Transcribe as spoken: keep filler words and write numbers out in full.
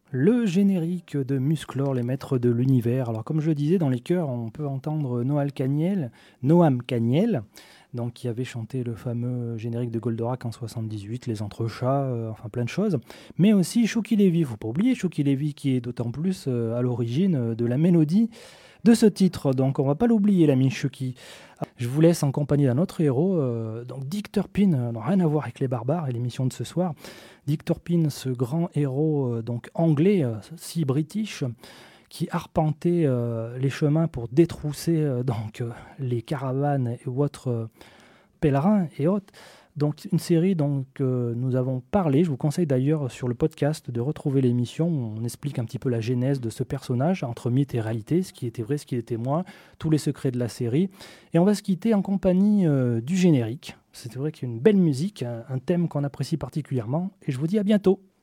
Le générique de Musclor, les maîtres de l'univers. Alors, comme je le disais, dans les chœurs, on peut entendre Noam Caniel, Noam Caniel, donc qui avait chanté le fameux générique de Goldorak en soixante-dix-huit, Les Entrechats, euh, enfin plein de choses. Mais aussi Shuki Levy, il ne faut pas oublier Shuki Levy qui est d'autant plus euh, à l'origine euh, de la mélodie de ce titre. Donc, on ne va pas l'oublier, l'ami Shuki. Je vous laisse en compagnie d'un autre héros, euh, donc Dick Turpin, euh, non, rien à voir avec les barbares et l'émission de ce soir. Dick Turpin, ce grand héros euh, donc anglais, euh, si british, qui arpentait euh, les chemins pour détrousser euh, donc euh, les caravanes et autres euh, pèlerins et autres. Donc une série dont euh, nous avons parlé. Je vous conseille d'ailleurs sur le podcast de retrouver l'émission où on explique un petit peu la genèse de ce personnage entre mythe et réalité, ce qui était vrai, ce qui était moins, tous les secrets de la série. Et on va se quitter en compagnie euh, du générique. C'est vrai qu'il y a une belle musique, un, un thème qu'on apprécie particulièrement. Et je vous dis à bientôt.